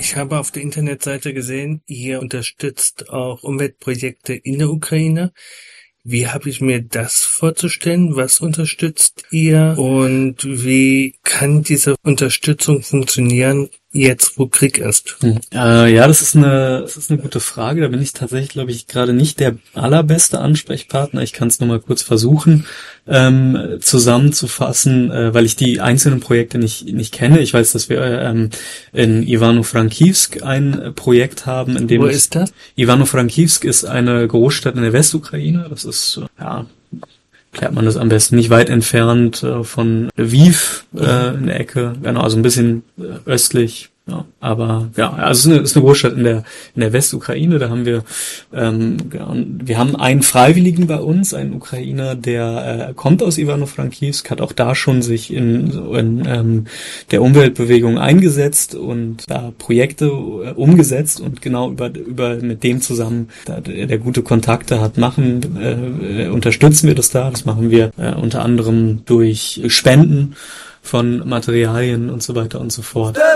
Ich habe auf der Internetseite gesehen, ihr unterstützt auch Umweltprojekte in der Ukraine. Wie habe ich mir das vorzustellen? Was unterstützt ihr? Und wie kann diese Unterstützung funktionieren, jetzt wo Krieg ist? Ja, das ist eine gute Frage. Da bin ich tatsächlich, glaube ich, gerade nicht der allerbeste Ansprechpartner. Ich kann es nochmal kurz versuchen zusammenzufassen, weil ich die einzelnen Projekte nicht kenne. Ich weiß, dass wir in Ivano-Frankivsk ein Projekt haben, in dem... Wo ist das? Ivano-Frankivsk ist eine Großstadt in der Westukraine. Das ist, klärt man das am besten, nicht weit entfernt von Lviv in der Ecke, genau, also ein bisschen östlich. Ja, aber ja, also es ist eine Großstadt in der Westukraine. Da haben wir wir haben einen Freiwilligen bei uns, einen Ukrainer, der kommt aus Ivano-Frankivsk, hat auch da schon sich in der Umweltbewegung eingesetzt und da Projekte umgesetzt und genau über mit dem zusammen, da der gute Kontakte hat, unterstützen wir das da. Das machen wir unter anderem durch Spenden von Materialien und so weiter und so fort.